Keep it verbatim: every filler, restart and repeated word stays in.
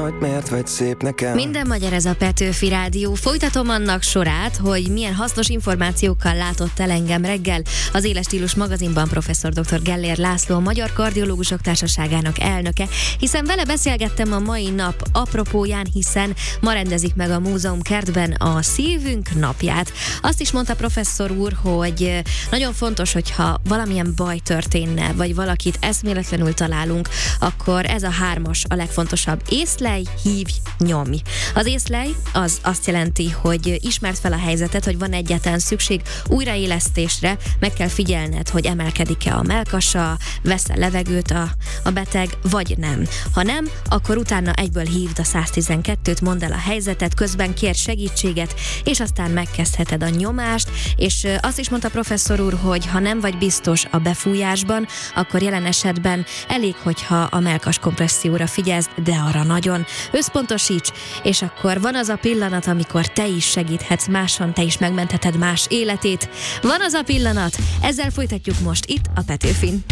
hogy miért vagy szép nekem. Minden magyar, ez a Petőfi Rádió. Folytatom annak sorát, hogy milyen hasznos információkkal látott el engem reggel az Éles Stílus magazinban professzor dr. Gellér László, a Magyar Kardiológusok Társaságának elnöke, hiszen vele beszélgettem a mai nap apropóján, hiszen ma rendezik meg a Múzeum kertben a Szívünk napját. Azt is mondta professzor úr, hogy nagyon fontos, hogyha valamilyen baj történne, vagy valakit eszméletlenül találunk, akkor ez a hármas a legfontosabb. Észlelj, hívj, nyomj. Az észlelj az azt jelenti, hogy ismerd fel a helyzetet, hogy van egyáltalán szükség újraélesztésre, meg kell figyelned, hogy emelkedik-e a mellkasa, vesz-e levegőt a, a beteg, vagy nem. Ha nem, akkor utána egyből hívd a száztizenkettőt, mondd el a helyzetet, közben kérd segítséget, és aztán megkezdheted a nyomást, és azt is mondta professzor úr, hogy ha nem vagy biztos a befújásban, akkor jelen esetben elég, hogyha a mellkas kompresszióra figyelsz, de arra nagyon összpontosíts, és akkor van az a pillanat, amikor te is segíthetsz máson, te is megmentheted más életét. Van az a pillanat, ezzel folytatjuk most itt a Petőfin.